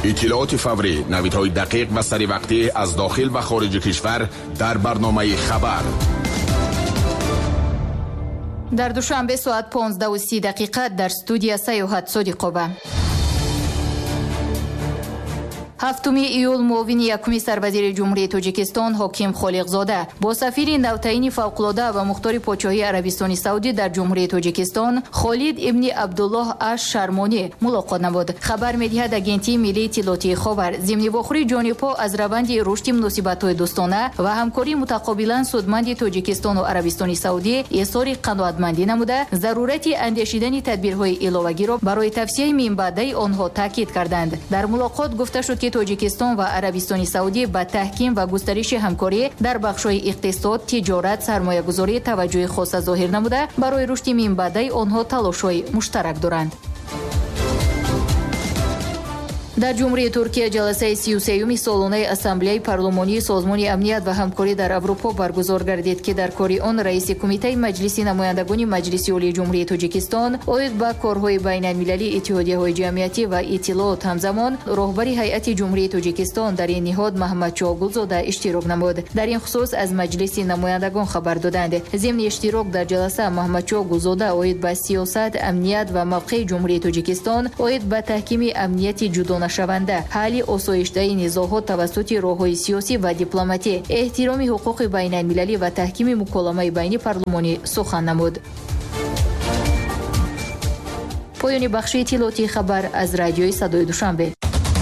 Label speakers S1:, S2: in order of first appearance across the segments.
S1: اطلاعات فوری، نویدهای دقیق و سریع از داخل و خارج کشور در برنامه خبر.
S2: در دوشنبه ساعت 15:30 در استودیو سیاحت صادق‌آباد. 7 ایول معاون یکم سروزیر جمهوری تاجیکستان حاکم خالقزاده با سفیر نوتئین فوق‌العاده و مختار پادشاهی عربستان سعودی در جمهوری تاجیکستان خالد ابن عبدالله اش شرمانی ملاقات نمود. خبر می‌دهد агентии ملی اطلاعاتی خبر ضمن واخوری جانب‌ها از روند رشد مناسبت‌های دوستانه و همکاری متقابلا سودمند تاجیکستان و عربستان سعودی اظهار قناعتمندی نموده ضرورت اندیشیدن تدبیرهای علاوه‌ای را برای توسعه منبع‌های آنها تاکید کردند. در ملاقات گفته شد که تاجیکستان و عربستان سعودی با تحکیم و گسترش همکاری در بخش‌های اقتصاد، تجارت، سرمایه‌گذاری توجه خاص ظاهر نموده برای رشد منبع‌های آنها تلاش‌های مشترک دارند. در جمهوری ترکیه جلسه 33 سالانه اسامبله پارلمانی سازمان امنیت و همکاری در اروپا برگزار گردید که در کار آن رئیس کمیته مجلس نمایندگان مجلس عالی جمهوری تاجیکستان اوید با کارهای بین المللی اتحادیه‌های جمعیتی و اطلاعات همزمان رهبر هیئت جمهوری تاجیکستان در این نهاد محمد چاغولزاده اشتراک نمود. در این خصوص از مجلس نمایندگان خبر دادند. ضمن اشتراک در جلسه محمد چاغولزاده اوید با سیاست، امنیت و موقع جمهوری تاجیکستان اوید با تحکیم امنیت جدا شونده، حل آسایش‌دهی نزاعات توسط راه‌های سیاسی و دیپلماتی، احترام حقوق بین المللی و تحکیم مکالمه بین پارلمانی سخن نمود. پایان بخش اطلاعاتی خبر از رادیوی صدای دوشنبه.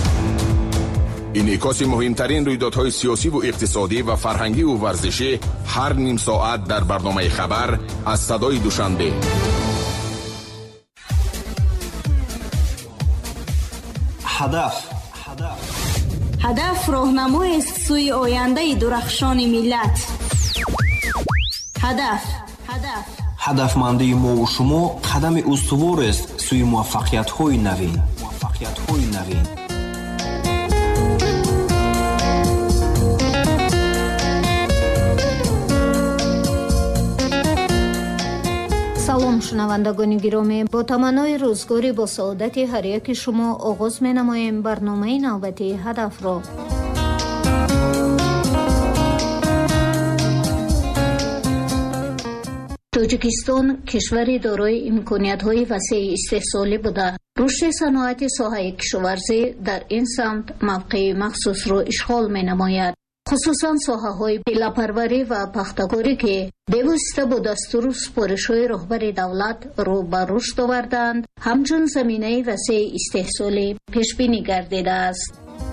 S1: انعکاس مهمترین رویدادهای سیاسی و اقتصادی و فرهنگی و ورزشی هر نیم ساعت در برنامه خبر از صدای دوشنبه.
S3: هدف راهنمایی است سوی آینده درخشان ملت.
S4: هدفمندی ما و شما قدم استوار است سوی موفقیت‌های نوین.
S3: салом шунавандагони гиромӣ, бо таманнои рӯзгори бо саодати ҳар яки шумо оғоз менамоем барномаи навбатии ҳадафро. тоҷикистон кишвари дорои имкониятҳои васеъи истеҳсолӣ буда рушди саноати соҳаи кишоварзӣ дар ин самт мавқеи махсусро ишғол менамояд. خصوصاً соҳаҳои пиллапарварӣ ва пахтакорӣ ки бевосита бо дастуру супоришҳои роҳбари давлат рӯ ба рушд оварданд, ҳамчун заминаи васеъи истеҳсолӣ пешбинӣ гардидааст.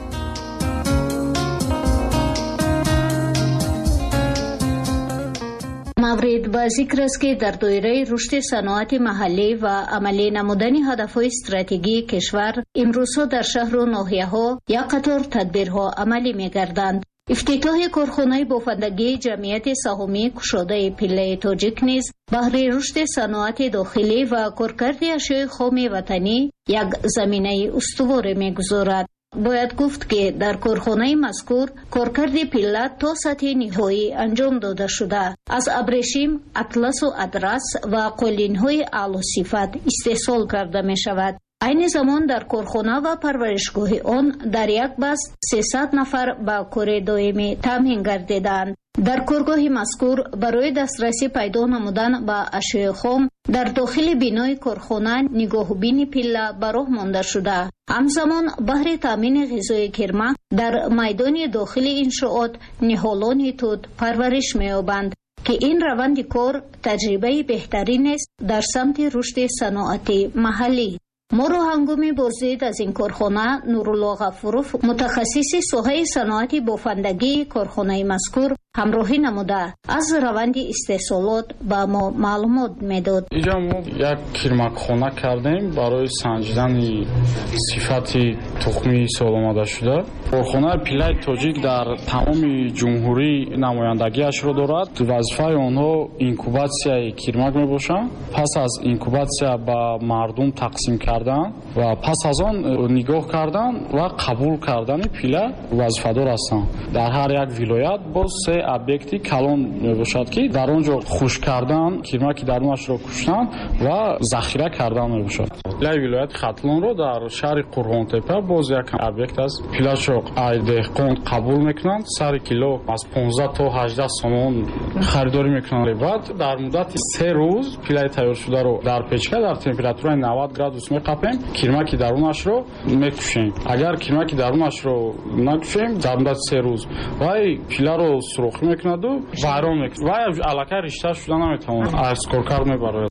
S3: маврид ба зикр аст ки дар доираи рушди саноати маҳаллӣ ва амалӣ намудани ҳадафҳои стратегии кишвар имрӯзҳо дар шаҳру ноҳияҳо як қатор тадбирҳо амалӣ мегарданд. افتتاح کارخانه بافندگی جمعیت سهامی کشاده پله تاجیک نیز بهره رشد صنعت داخلی و کارکرد اشیاء خام وطنی یک زمینه استوار می‌گذارد. باید گفت که در کارخانه مذکور کارکرد پله تا سطح نهایی انجام داده شده. از ابریشم، اطلس و ادرس و قالین‌های اعلی صفت استحصال کرده می‌شود. این زمان در کارخانه و پرورشگاه آن در یک بست 300 نفر با کار دائمی تامین گردیدند. در کارگاه مذکور برای دسترسی پیدا نمودن به اشیاء خام در داخل بینای کارخانه نگاهبین پله به راه مانده شده. همزمان بهر تامین غذای کرمه در میدان داخل انشاءات نهالان توت پرورش می‌یابند که این روند کار تجربه بهترین است در سمت رشد صنعتی محلی. ما رو هنگامی بازدید از این کارخانه نورالله غفوروف متخصص ساحه صنعت بافندگی کارخانه مذکور همراهی نموده از روند استحصالات با ما معلومات میداد.
S5: اینجا ما یک کرمکخانه کردیم برای سنجیدن صفت تخمی سالم آماده شده. کارخانه پله تاجیک در تمام جمهوری نمایندگیش را دارد. وظیفه آنها اینکوباسیای کرمک میباشند. پس از اینکوباسیا به مردم تقسیم کردن و پس از آن نگاه کردن و قبول کردن پله وظیفه دار هستند. در هر یک ولایت با 3 объекти калон мебошад ки дар он ҷо хушк кардан, кирмаки дарунашро куштан ва захира кардан мебошад. Пилаи вилояти Хатлонро дар шаҳри Қурғонтепа боз як объект аст. Пилашо ай деҳқон қабул мекунанд, сари кило аз 15 то 18 сомон харидорӣ мекунанд. Баъд дар муддати 3 рӯз пилаи тайёршударо дар печка дар температураи 90 градус меқапем, кирмаки дарунашро мекушем. Агар кирмаки дарунашро накушем дар муддати 3 рӯз вай пиларо сурохӣ мекунаду вайрон мекунад. Вай аллакай ришта шуда наметавонад, аз коркар мебарояд.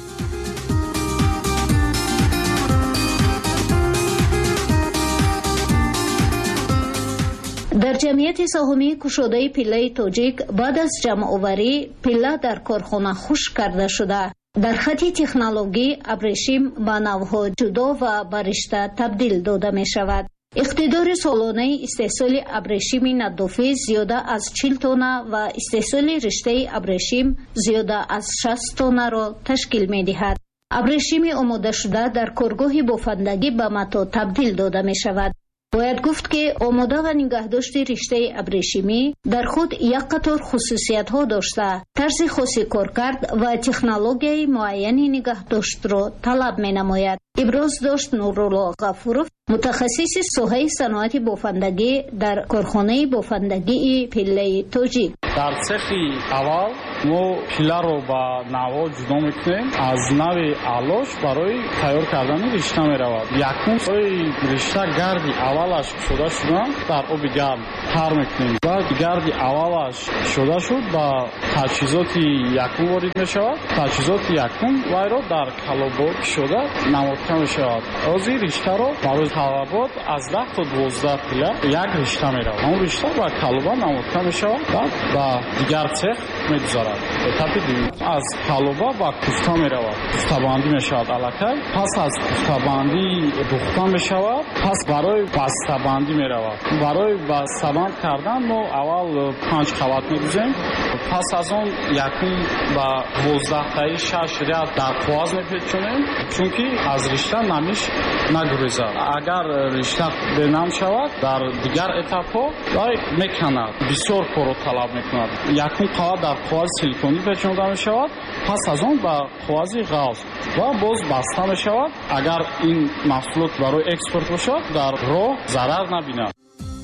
S3: дар ҷамъияти саҳумии кушодаи пиллаи тоҷик баъд аз ҷамъоварӣ пилла дар корхона хушк карда шуда дар хатти технологӣ абрешим ба навъҳо ҷудо ва ба ришта табдил дода мешавад. иқтидори солонаи истеҳсоли абрешими наддофӣ зиёда аз 40 тонна ва истеҳсоли риштаи абрешим зиёда аз 60 тоннаро ташкил медиҳад. абрешими омодашуда дар коргоҳи бофандагӣ ба матоъ табдил дода мешавад. бояд гуфт ки омода ва нигаҳдошти риштаи абрешимӣ дар худ як қатор хусусиятҳо дошта, тарзи хоси коркард ва технологияи муайяни нигаҳдоштро талаб менамояд. иброз дошт Нурулло Ғафуров, мутахассиси соҳаи саноати бофандагӣ дар корхонаи бофандагии пиллаи тоҷик.
S5: дар цехи аввал мо пилларо ба навъҳо ҷудо мекунем. аз нави алош барои тайёр кардани ришта меравад. якум барои ришта гарди аввалаш кушода шуда дар оби гарм тар мекунем. баъд гарди аввалаш кушода шуд ба таҷҳизоти якум ворид мешавад. таҷҳизоти якум вайро дар калобо кушода намотка мешавад. ози риштаро барои талабот аз 10 то 12 пилла як ришта меравад. он ришта ба калоба намотка мешавад. баъд ба дигар цех мегузарад. этапи дуввум аз калоба ба куфта меравад. куфтабандӣ мешавад аллакай. пас аз куфтабандӣ духта мешавад. пас барои бастабандӣ меравад. барои бастабанд кардан мо аввал 5 қават мегузем. пас аз он якум ба 12таи 6 ряд дар қоғаз мепечонем, чунки аз ришта намиш нагурезад. агар ришта бенам шавад дар дигар этапҳо вай меканад. бисёр корро талаб мекунад. якум қават дар қоғази силиконӣ печонида мешавад. пас аз он ба қоғази ғафс ва боз баста мешавад. агар ин маҳсулот барои экспорт бошад дар роҳ зарар набинад.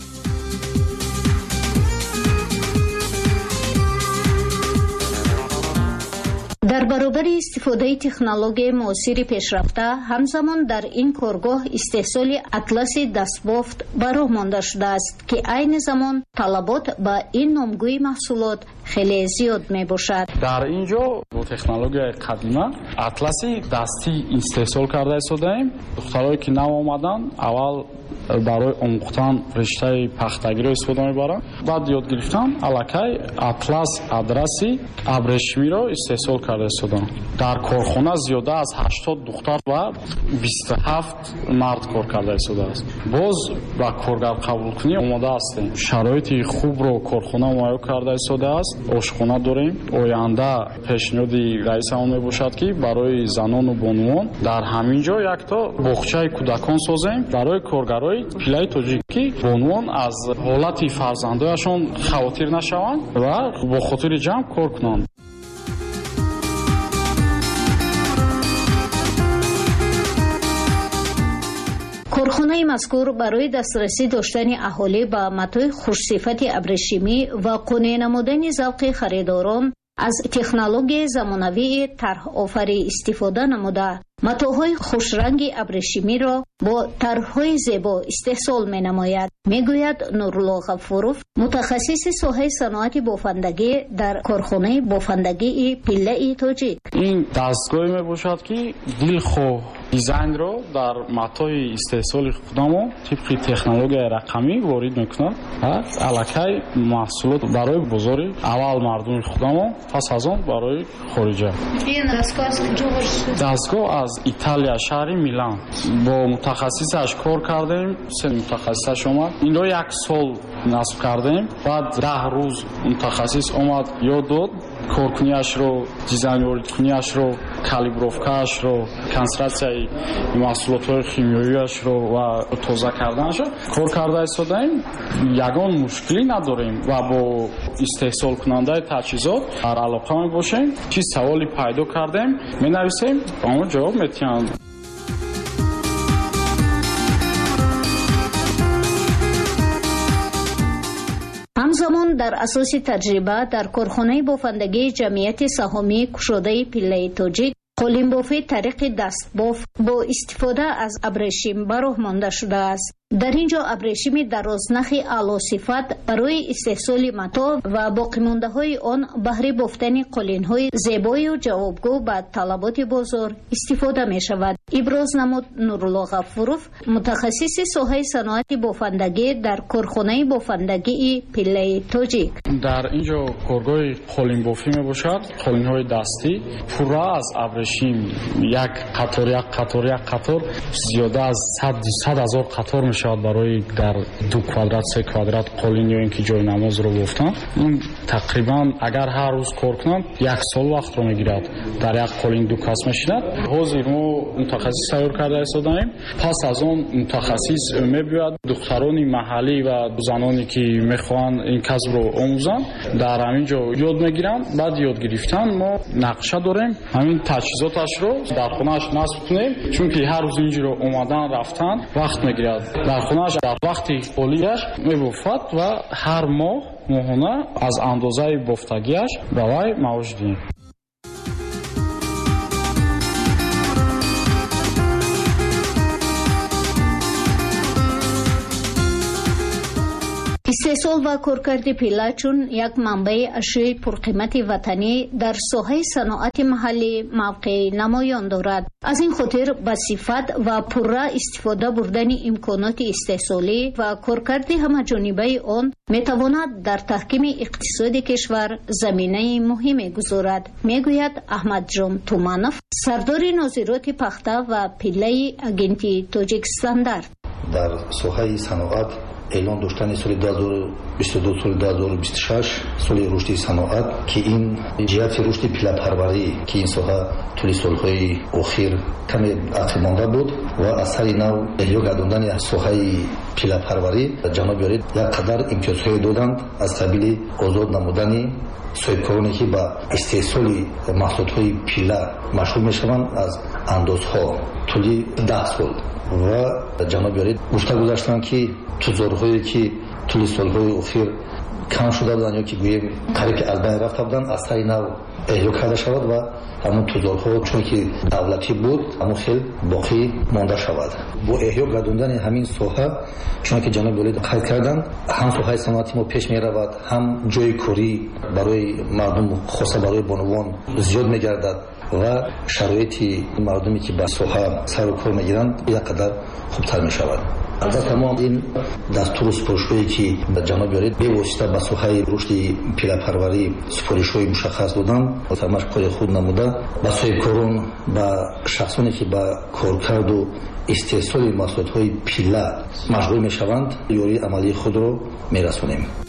S3: дар баробари истифодаи технологияи муосири пешрафта ҳамзамон дар ин коргоҳ истеҳсоли атласи дастбофт ба роҳ монда шудааст ки айни замон талабот ба ин номгӯи маҳсулот хеле зиёд мебошад.
S5: дар ин ҷо бо технологияи қадима атласи дастӣ истеҳсол карда истодаем. духтароне ки нав омадан аввал барои омӯхтан риштаи пахтагиро истифода мебаранд. баъд ёд гирифтан аллакай атлас адраси абрешимиро истеҳсол карда истоданд. дар корхона зиёда аз 80 духтар ва 27 мард кор карда истодааст. боз ба коргар қабулкунӣ омода ҳастем. шароити хубро корхона муайё карда истодааст. ошхона дорем. оянда пешниҳоди раисамон мебошад ки барои занону бонуон дар ҳамин ҷо якто боғчаи кӯдакон созем барои коргарои пиллаи тоҷик ки бонуон аз ҳолати фарзандояшон хавотир нашаванд ва бо хотири ҷамъ кор кунанд.
S3: корхонаи мазкур барои дастрасӣ доштани аҳолӣ ба матои хушсифати абрешимӣ ва қонеъ намудани завқи харидорон аз технологияи замонавии тарҳофарӣ истифода намуда матоъҳои хушранги абрешимиро бо тарҳҳои зебо истеҳсол менамояд, мегӯяд Нурулло Ғафуров, мутахассиси соҳаи саноати бофандагӣ дар корхонаи бофандагии пиллаи тоҷик.
S5: ин дастгоҳе мебошад ки дилхоҳ дизайнро дар матои истеҳсоли худамо тибқи технологияи рақамӣ ворид мекунад ва аллакай маҳсулот барои бозори аввал мардуми худамо, пас аз он барои хориҷа. дастгоҳ аз Италия, шаҳри Милан бо мутахассисаш кор кардем. се мутахассисаш омад. инро 1 сол насб кардем. баъд 10 рӯз мутахассис омад ёд дод коркуниашро, дизайнворидкуниашро калибровкаашро, концентратсияи маҳсулотҳои химиёвиашро ва тоза карданашро кор карда истодаем. Ягон мушкилӣ надорем ва бо истеҳсолкунандаи таҷҳизот дар алоқа мебошем. Чӣ саволи пайдо кардем менависем, ба мо ҷавоб метиҳанд.
S3: ҳамзамон дар асоси таҷриба дар корхонаи бофандагии ҷамъияти саҳомии кушодаи пиллаи тоҷик қолинбофи тариқи дастбоф бо истифода аз абрешим бароҳ монда шудааст. дар ин ҷо абрешими дарознахи аълосифат барои истеҳсоли матоъ ва боқимондаҳои он баҳри бофтани қолинҳои зебою ҷавобгӯ ба талаботи бозор истифода мешавад. иброз намуд Нурулло Ғафуров, мутахассиси соҳаи саноати бофандагӣ дар корхонаи бофандагии пиллаи тоҷик.
S5: дар ин ҷо коргоҳи қолинбофӣ мебошад. қолинҳои дастӣ пурра аз абрешим як қатор зиёда аз 100 000 қатор мешавад барои дар 2 квадрат 3 квадрат қолин ё ин ки ҷойнамозро бофтан. ин тақрибан агар ҳар рӯз кор кунанд 1 сол вақтро мегирад. дар як қолин 2 кас мешинад. ҳозир мо мутахассис тайёр карда истодаем. пас аз он мутахассис мебиёяд духтарони маҳаллӣ ва заноне ки мехоҳанд ин касбро омӯзанд дар ҳамин ҷо ёд мегиранд. баъд ёд гирифтан мо нақша дорем. ҳамин таҷҳизоташро дар хонааш насб кунем, чунки ҳар рӯз инҷиро омадан рафтан вақт мегирад. дар хонааш дар вақти холияш мебофад ва ҳар моҳона аз андозаи бофтагиаш ба вай маош диҳем.
S3: истеҳсол ва коркарди пилла чун як манбаи ашёи пурқимати ватанӣ дар соҳаи саноати маҳаллӣ мавқеи намоён дорад. аз ин хотир ба сифат ва пурра истифода бурдани имконоти истеҳсолӣ ва коркарди ҳамаҷонибаи он метавонад дар таҳкими иқтисоди кишвар заминаи муҳиме гузорад, мегӯяд Аҳмадҷон Туманов, сардори нозироти пахта ва пиллаи агенти Тоҷик Стандарт.
S6: дар соҳаи саноат эълон доштани соли 2022 соли 2026 соли рушди саноат ки ин ҷиҳати рушди пиллапарварӣ ки ин соҳа тӯли солҳои охир каме ақибонда буд ва аз сари нав эҳё гардондани соҳаи пиллапарварӣ ҷаноб ёрид як қадар имтиёзҳое доданд аз қабили озод намудани соҳибкороне ки ба истеҳсоли маҳсулотҳои пилла машғул мешаванд аз андозҳо тӯли 10 сол ва ҷаноб ёрид гуфта гузаштанд ки тузорҳое ки тӯли солҳои охир кам шуда буданд ё ки гӯем қариб аз байн рафта буданд аз сари нав эҳё карда шавад ва ҳамун тузорҳо чун ки давлатӣ буд ҳамун хел боқӣ монда шавад. бо эҳё гардондани ҳамин соҳа чуна ки ҷаноб ёрид қайд карданд ҳам соҳаи саноати мо пеш меравад, ҳам ҷои корӣ барои мардум хоса барои бонувон зиёд мегардад ва шароити мардуме ки ба соҳа сару кор мегиранд як қадар хубтар мешавад. албатта мо ин дастуру супоришҳое ки ҷаноб ёрид бевосита ба соҳаи рушди пиллапарварӣ супоришҳои мушаххас доданд ҳамаш кори худ намуда ба соҳибкорон ба шахсоне ки ба коркарду истеҳсоли маҳсулотҳои пилла машғул мешаванд ёрии амалии худро мерасонем.